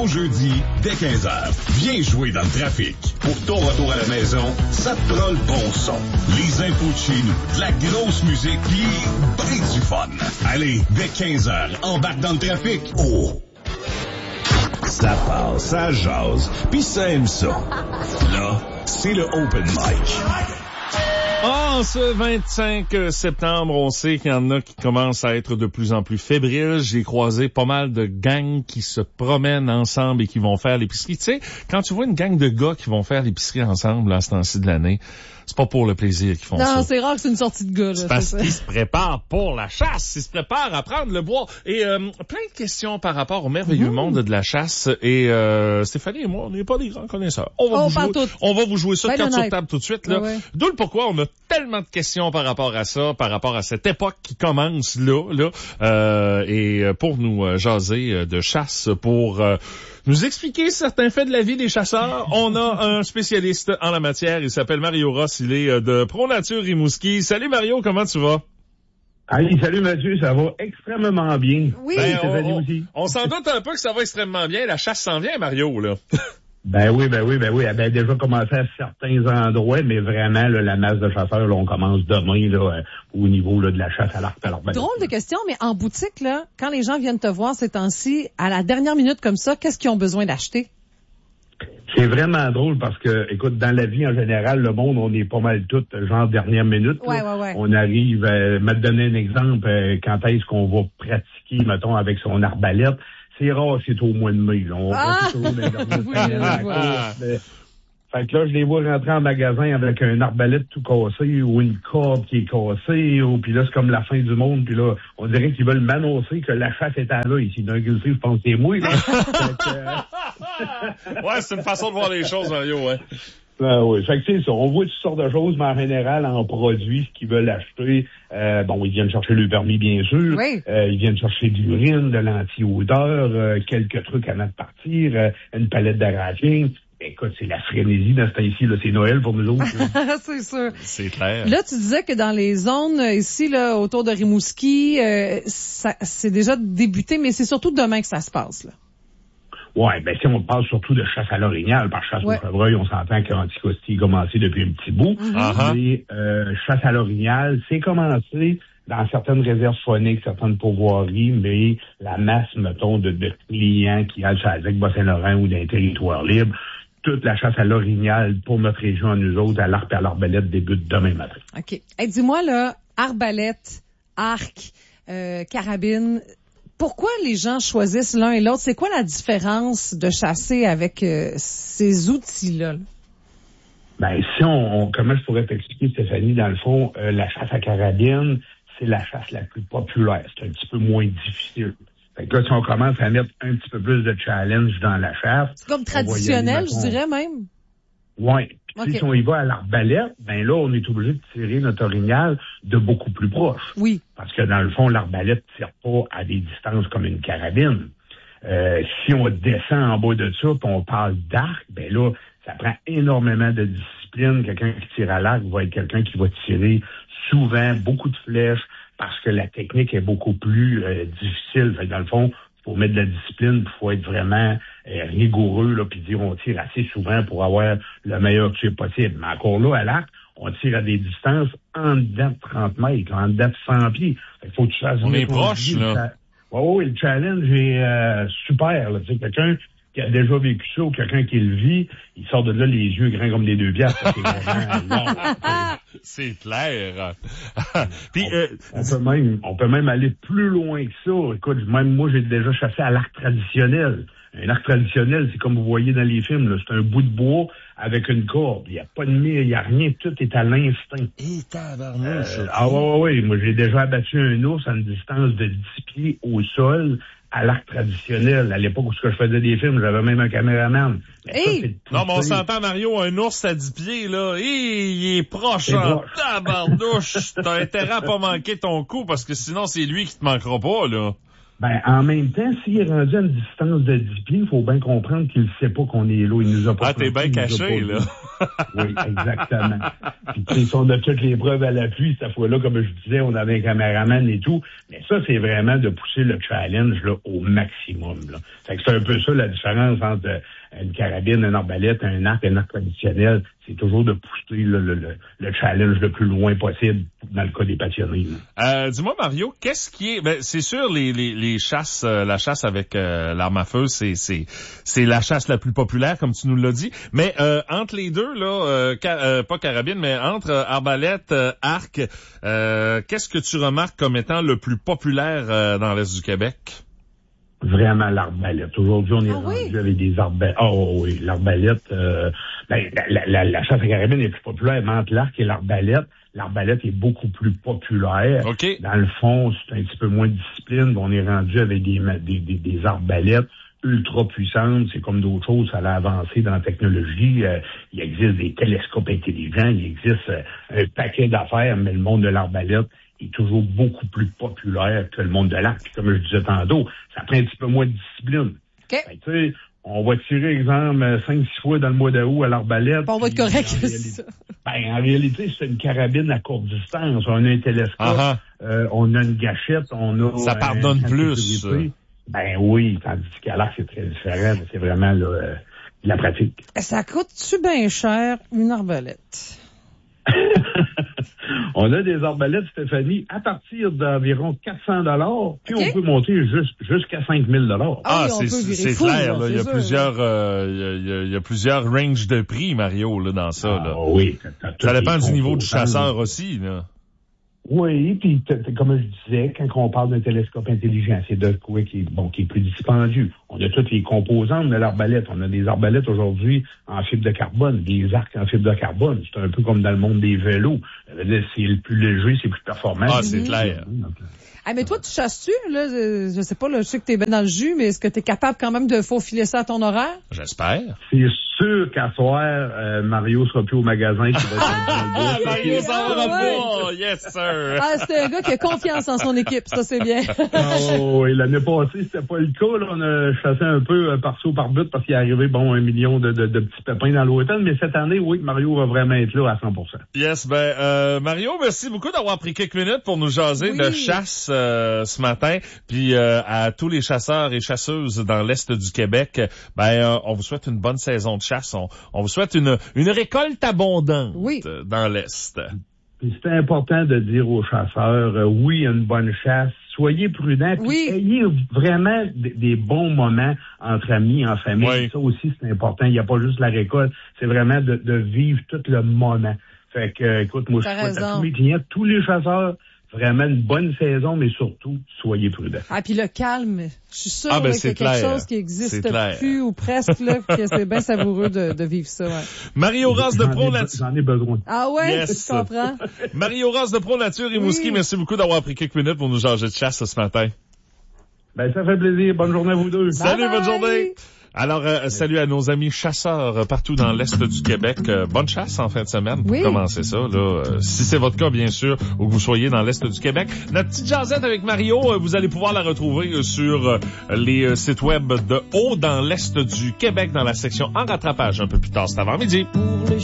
au jeudi, dès 15h. Viens jouer dans le trafic. Pour ton retour à la maison, ça te prend le bon son. Les infos de chez nous, de la grosse musique, pis ben du fun. Allez, dès 15h, embarque dans le trafic. Oh! Ça passe, ça jase, pis ça aime ça. Là, c'est le Open Mic. En ce 25 septembre, on sait qu'il y en a qui commencent à être de plus en plus fébriles. J'ai croisé pas mal de gangs qui se promènent ensemble et qui vont faire l'épicerie. Tu sais, quand tu vois une gang de gars qui vont faire l'épicerie ensemble à ce temps-ci de l'année, c'est pas pour le plaisir qu'ils font ça. Non, c'est rare que c'est une sortie de gars, là. C'est parce qu'ils se préparent pour la chasse. Ils se préparent à prendre le bois. Et plein de questions par rapport au merveilleux monde de la chasse. Et Stéphanie et moi, on n'est pas des grands connaisseurs. On va vous jouer ça de carte sur table tout de suite. Là. Ouais. D'où le pourquoi on a tellement de questions par rapport à ça, par rapport à cette époque qui commence là. Et pour nous jaser de chasse, pour nous expliquer certains faits de la vie des chasseurs, on a un spécialiste en la matière. Il s'appelle Mario Ross. Il est de ProNature Rimouski. Salut Mario, comment tu vas? Allez, salut Mathieu, ça va extrêmement bien. Oui. On s'en doute un peu que ça va extrêmement bien. La chasse s'en vient, Mario, là. Ben oui. Elle a déjà commencé à certains endroits, mais vraiment, là, la masse de chasseurs, là, on commence demain, là, au niveau, là, de la chasse à l'arbalète. Drôle de question, mais en boutique, là, quand les gens viennent te voir ces temps-ci, à la dernière minute comme ça, qu'est-ce qu'ils ont besoin d'acheter? C'est vraiment drôle parce que, écoute, dans la vie en général, le monde, on est pas mal tout genre dernière minute. Ouais. On arrive, me donner un exemple, quand est-ce qu'on va pratiquer, mettons, avec son arbalète. C'est rare, c'est au mois de mai. Là. On va toujours dans les dernières Fait que là, je les vois rentrer en magasin avec un arbalète tout cassé ou une corde qui est cassée, ou puis là, c'est comme la fin du monde, puis là, on dirait qu'ils veulent m'annoncer que la chasse est à là ici. D'un coup, je pense que c'est moi, là. Ouais, c'est une façon de voir les choses, Mario, ouais. Oui, fait que c'est ça. On voit toutes sortes de choses, mais en général, en produits, ce qu'ils veulent acheter, ils viennent chercher le permis, bien sûr. Oui. Ils viennent chercher de l'urine, de l'anti-odeur, quelques trucs avant de partir, une palette de racines. Écoute, c'est la frénésie dans ce temps-ci, là. C'est Noël pour nous autres. C'est sûr. C'est clair. Là, tu disais que dans les zones ici, là, autour de Rimouski, c'est déjà débuté, mais c'est surtout demain que ça se passe, là. Ouais, ben si on parle surtout de chasse à l'orignal, par chasse au chevreuil, on s'entend qu'Anticosti a commencé depuis un petit bout. Mais chasse à l'orignal, c'est commencé dans certaines réserves phoniques, certaines pourvoiries, mais la masse, mettons, de clients qui aillent sur la ZEC Bas-Saint-Laurent ou d'un territoire libre, toute la chasse à l'orignal pour notre région à nous autres, à l'arc et à l'arbalète, débute demain matin. OK. Hey, dis-moi, là, arbalète, arc, carabine, pourquoi les gens choisissent l'un et l'autre? C'est quoi la différence de chasser avec ces outils-là? Ben, si comment je pourrais t'expliquer, Stéphanie, dans le fond, la chasse à carabine, c'est la chasse la plus populaire. C'est un petit peu moins difficile. Fait que là, si on commence à mettre un petit peu plus de challenge dans la chasse... C'est comme traditionnel, je dirais même. Oui. Puis si on y va à l'arbalète, ben là, on est obligé de tirer notre orignal de beaucoup plus proche. Oui. Parce que dans le fond, l'arbalète ne tire pas à des distances comme une carabine. Si on descend en bas de ça, puis on parle d'arc, ben là, ça prend énormément de discipline. Quelqu'un qui tire à l'arc va être quelqu'un qui va tirer souvent beaucoup de flèches parce que la technique est beaucoup plus difficile. Fait que dans le fond, pour mettre de la discipline, il faut être vraiment rigoureux, là, puis dire on tire assez souvent pour avoir le meilleur tir possible. Mais encore là, à l'arc, on tire à des distances en dedans de 30 mètres, en dedans de 100 pieds. Fait qu'il faut que tu fasses... On est proche, là. Oui, le challenge est super, là. Tu sais, quelqu'un qui a déjà vécu ça ou quelqu'un qui le vit, il sort de là les yeux grands comme des deux piastres. C'est vraiment long. C'est clair. Puis, on peut même aller plus loin que ça. Écoute, même moi, j'ai déjà chassé à l'arc traditionnel. Un arc traditionnel, c'est comme vous voyez dans les films, là. C'est un bout de bois avec une corde. Il n'y a pas de mire, il n'y a rien. Tout est à l'instinct. Oui. Moi, j'ai déjà abattu un ours à une distance de 10 pieds au sol à l'arc traditionnel. À l'époque où je faisais des films, j'avais même un caméraman. Non, mais on s'entend, Mario, un ours à 10 pieds, là. Il est proche, en tabardouche. T'as intérêt à pas manquer ton coup, parce que sinon, c'est lui qui te manquera pas, là. Ben, en même temps, s'il est rendu à une distance de 10 pieds, il faut bien comprendre qu'il ne sait pas qu'on est là. Il nous a pas. Ah, t'es bien caché, là. Oui, exactement. Puis, on a toutes les preuves à l'appui, cette fois-là, comme je disais, on avait un caméraman et tout. Mais ça, c'est vraiment de pousser le challenge, là, au maximum, là. Fait que c'est un peu ça, la différence entre une carabine, une arbalète, un arc traditionnel. C'est toujours de pousser le challenge le plus loin possible dans le cas des passionnés. Dis-moi, Mario, qu'est-ce qui est... Ben, c'est sûr, les chasses, la chasse avec l'arme à feu, c'est la chasse la plus populaire, comme tu nous l'as dit. Mais entre les deux, là, pas carabine, mais entre arbalète, arc, qu'est-ce que tu remarques comme étant le plus populaire dans l'Est du Québec? Vraiment l'arbalète. Aujourd'hui, on est rendu avec des arbalètes. Oh oui, l'arbalète, la chasse à carabine est plus populaire, mais entre l'arc et l'arbalète est beaucoup plus populaire. Okay. Dans le fond, c'est un petit peu moins de discipline. On est rendu avec des arbalètes ultra puissantes. C'est comme d'autres choses, ça a avancé dans la technologie. Il existe des télescopes intelligents, il existe un paquet d'affaires, mais le monde de l'arbalète est toujours beaucoup plus populaire que le monde de l'arc. Comme je disais tantôt, ça prend un petit peu moins de discipline. Okay. Ben, tu sais, on va tirer, exemple, 5-6 fois dans le mois d'août à l'arbalète. On va être correct. En réalité, c'est une carabine à courte distance. On a un télescope, on a une gâchette, on a... Ça pardonne plus. Ben oui, tandis qu'à l'arc, c'est très différent. C'est vraiment la pratique. Ça coûte-tu bien cher, une arbalète? On a des arbalètes, Stéphanie, à partir d'environ 400$, puis on peut monter jusqu'à 5000$. Ah, c'est clair, là. Il y a plusieurs ranges de prix, Mario, là, dans ça, là. Oui. Ça dépend du niveau du chasseur aussi, là. Oui, puis comme je disais, quand on parle d'un télescope intelligent, c'est de quoi qui est plus dispendieux. On a toutes les composantes de l'arbalète. On a des arbalètes aujourd'hui en fibre de carbone, des arcs en fibre de carbone. C'est un peu comme dans le monde des vélos. C'est le plus léger, c'est plus performant. Ah, c'est clair. Ah, mais toi, tu chasses-tu, là? Je sais pas, là, je sais que t'es bien dans le jus, mais est-ce que t'es capable quand même de faufiler ça à ton horaire? J'espère. C'est sûr qu'à soir, Mario sera plus au magasin. Mario s'en va pas! Yes, sir! Ah, c'est un gars qui a confiance en son équipe, ça c'est bien. Oui, l'année passée, c'était pas le cas, là. On a chassé un peu par-saut par-but parce qu'il est arrivé, 1 million de petits pépins dans l'automne. Mais cette année, oui, Mario va vraiment être là à 100%. Yes, Mario, merci beaucoup d'avoir pris quelques minutes pour nous jaser de chasse ce matin. Puis à tous les chasseurs et chasseuses dans l'Est du Québec, on vous souhaite une bonne saison de chasse. On vous souhaite une récolte abondante dans l'Est. Puis c'est important de dire aux chasseurs, oui, il y a une bonne chasse. Soyez prudents. Puis ayez vraiment des bons moments entre amis, en famille. Oui. Ça aussi, c'est important. Il n'y a pas juste la récolte. C'est vraiment de vivre tout le moment. Fait que, écoute, moi, je souhaite à tous mes clients, tous les chasseurs, vraiment une bonne saison, mais surtout, soyez prudents. Ah, puis le calme, je suis sûre qu'il y a quelque chose qui existe plus ou presque, là, que c'est bien savoureux de vivre ça. Ouais. Mario Ross de Pro Nature. J'en ai besoin. Ah ouais, je comprends. Mario Ross de Pro Nature et Mouski, merci beaucoup d'avoir pris quelques minutes pour nous jaser de chasse ce matin. Ça fait plaisir. Bonne journée à vous deux. Salut, bonne journée. Alors, salut à nos amis chasseurs partout dans l'Est du Québec. Bonne chasse en fin de semaine pour commencer ça. Là, si c'est votre cas, bien sûr, ou que vous soyez dans l'Est du Québec. Notre petite jasette avec Mario, vous allez pouvoir la retrouver sur les sites web de Haut dans l'Est du Québec dans la section En rattrapage un peu plus tard cet avant-midi.